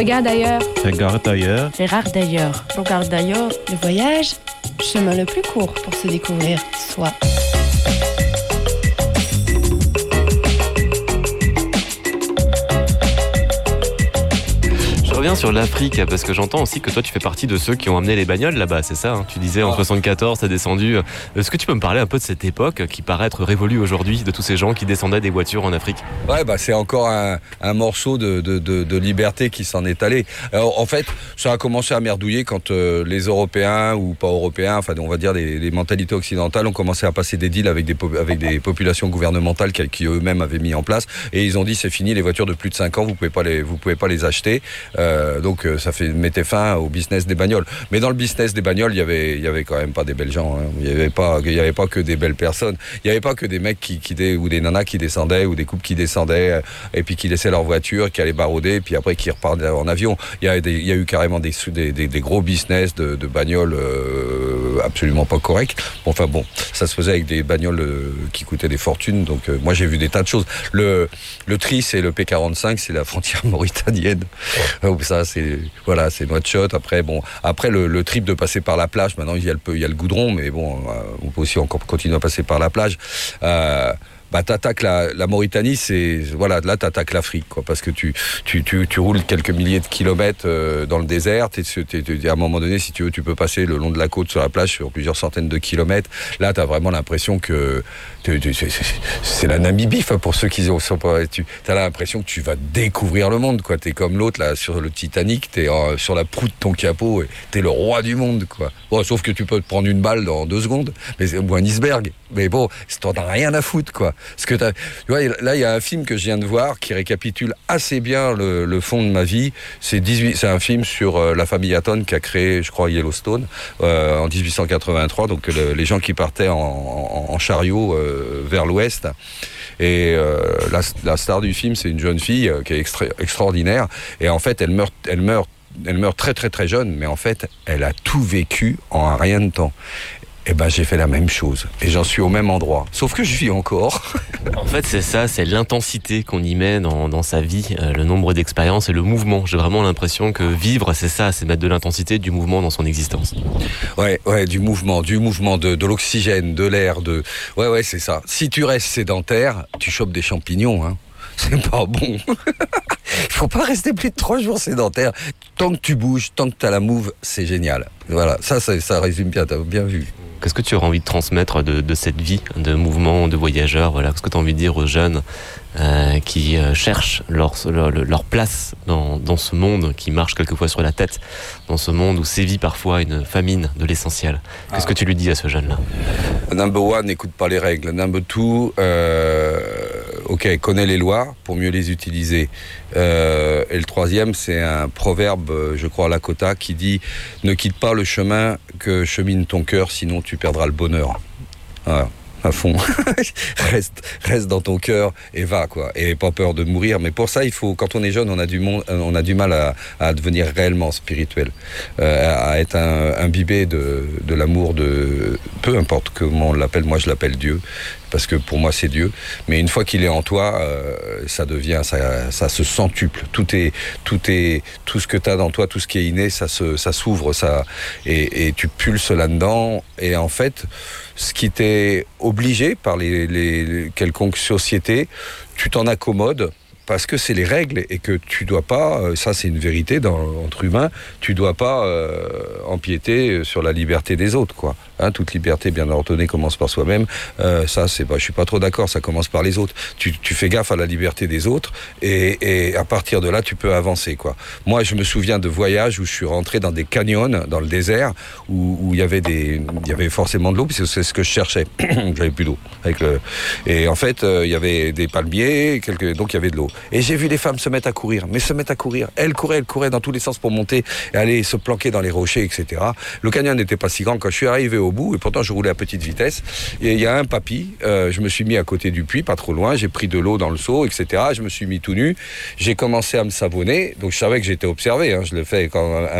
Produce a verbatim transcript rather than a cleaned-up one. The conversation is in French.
Regarde ailleurs. Regarde ailleurs. Regarde ailleurs. Regarde ailleurs. Le voyage, chemin le plus court pour se découvrir soi. Je reviens sur l'Afrique, parce que j'entends aussi que toi tu fais partie de ceux qui ont amené les bagnoles là-bas, c'est ça hein? Tu disais en soixante-quatorze, t'as descendu. Est-ce que tu peux me parler un peu de cette époque qui paraît être révolue aujourd'hui, de tous ces gens qui descendaient des voitures en Afrique? Ouais, bah c'est encore un, un morceau de, de, de, de liberté qui s'en est allé. Alors, en fait, ça a commencé à merdouiller quand euh, les Européens, ou pas Européens, enfin on va dire les, les mentalités occidentales ont commencé à passer des deals avec des, avec des populations gouvernementales qui, qui eux-mêmes avaient mis en place, et ils ont dit c'est fini, les voitures de plus de cinq ans, vous pouvez pas les, vous pouvez pas les acheter. Euh, donc ça fait, mettait fin au business des bagnoles. Mais dans le business des bagnoles, il y avait, il y avait quand même pas des belles gens. Hein. Il y avait pas, il y avait pas que des belles personnes. Il y avait pas que des mecs qui, qui ou des nanas qui descendaient, ou des couples qui descendaient et puis qui laissaient leur voiture, qui allaient barouder, puis après qui repartaient en avion. Il y a, des, il y a eu carrément des, des, des, des gros business de, de bagnoles euh, absolument pas corrects. Bon, enfin bon, ça se faisait avec des bagnoles euh, qui coûtaient des fortunes. Donc euh, moi j'ai vu des tas de choses. Le, le Tris et le P quarante-cinq, c'est la frontière mauritanienne. Ça, c'est voilà, c'est Nouakchott. Après, bon, après le, le trip de passer par la plage. Maintenant, il y a le, il y a le goudron, mais bon, on peut aussi encore continuer à passer par la plage. Euh, bah t'attaques la, la Mauritanie, c'est voilà, là t'attaques l'Afrique, quoi, parce que tu tu tu tu roules quelques milliers de kilomètres euh, dans le désert. T'es, t'es, t'es, à un moment donné, si tu veux, tu peux passer le long de la côte sur la plage sur plusieurs centaines de kilomètres. Là, t'as vraiment l'impression que tu, tu, c'est, c'est la Namibie, enfin, pour ceux qui sont pas. Tu as l'impression que tu vas découvrir le monde, quoi. T'es comme l'autre là sur le Titanic, t'es euh, sur la proue de ton capot, et t'es le roi du monde, quoi. Bon, sauf que tu peux te prendre une balle dans deux secondes, mais ou un iceberg. Mais bon, t'en as rien à foutre, quoi. Parce que t'as, tu vois, là, il y a un film que je viens de voir qui récapitule assez bien le, le fond de ma vie. C'est, dix-huit, c'est un film sur euh, la famille Hatton qui a créé, je crois, Yellowstone euh, en dix-huit cent quatre-vingt-trois. Donc le, les gens qui partaient en, en, en chariot euh, vers l'ouest. Et euh, la, la star du film, c'est une jeune fille euh, qui est extra, extraordinaire. Et en fait, elle meurt, elle meurt, elle meurt très très très jeune. Mais en fait, elle a tout vécu en rien de temps. Eh ben, j'ai fait la même chose. Et j'en suis au même endroit. Sauf que je vis encore. En fait, c'est ça, c'est l'intensité qu'on y met dans, dans sa vie, euh, le nombre d'expériences et le mouvement. J'ai vraiment l'impression que vivre, c'est ça, c'est mettre de l'intensité, du mouvement dans son existence. Ouais, ouais, du mouvement, du mouvement, de, de l'oxygène, de l'air, de... Ouais, ouais, c'est ça. Si tu restes sédentaire, tu chopes des champignons, hein. C'est pas bon. Il faut pas rester plus de trois jours sédentaire. Tant que tu bouges, tant que tu as la move, c'est génial. Voilà, ça, ça, ça résume bien, t'as bien vu. Qu'est-ce que tu auras envie de transmettre de, de cette vie de mouvement, de voyageur, voilà. Qu'est-ce que tu as envie de dire aux jeunes euh, qui euh, cherchent leur, leur, leur place dans, dans ce monde qui marche quelquefois sur la tête, dans ce monde où sévit parfois une famine de l'essentiel? Qu'est-ce ah. que tu lui dis à ce jeune-là? Number one, n'écoute pas les règles. Number two, euh, ok, connais les lois pour mieux les utiliser. Euh, et le troisième, c'est un proverbe, je crois, à Lakota, qui dit « Ne quitte pas le chemin que chemine ton cœur, sinon tu perdras le bonheur. » Voilà. À fond. reste, reste dans ton cœur et va, quoi. Et pas peur de mourir. Mais pour ça, il faut, quand on est jeune, on a du, monde, on a du mal à, à devenir réellement spirituel, euh, à être un, imbibé de, de l'amour de, peu importe comment on l'appelle, moi je l'appelle Dieu, parce que pour moi c'est Dieu. Mais une fois qu'il est en toi, euh, ça devient, ça, ça se centuple. Tout est, tout est, tout ce que tu as dans toi, tout ce qui est inné, ça se, ça s'ouvre, ça, et, et tu pulses là-dedans. Et en fait, ce qui t'est obligé par les, les, les quelconques sociétés, tu t'en accommodes parce que c'est les règles et que tu dois pas, ça c'est une vérité dans, entre humains, tu dois pas euh, empiéter sur la liberté des autres, quoi. Hein, toute liberté bien ordonnée commence par soi-même. Euh, ça, c'est pas, je suis pas trop d'accord. Ça commence par les autres. Tu, tu fais gaffe à la liberté des autres et, et à partir de là, tu peux avancer, quoi. Moi, je me souviens de voyages où je suis rentré dans des canyons, dans le désert, où, où il y avait des, il y avait forcément de l'eau, puisque c'est ce que je cherchais. J'avais plus d'eau. Avec le, et en fait, euh, il y avait des palmiers, quelques, donc il y avait de l'eau. Et j'ai vu les femmes se mettre à courir, mais se mettre à courir. Elles couraient, elles couraient dans tous les sens pour monter et aller se planquer dans les rochers, et cetera. Le canyon n'était pas si grand. Quand je suis arrivé au bout, et pourtant je roulais à petite vitesse, et il y a un papy, euh, je me suis mis à côté du puits, pas trop loin, j'ai pris de l'eau dans le seau, et cetera. Je me suis mis tout nu, j'ai commencé à me savonner, donc je savais que j'étais observé, hein, je le fais quand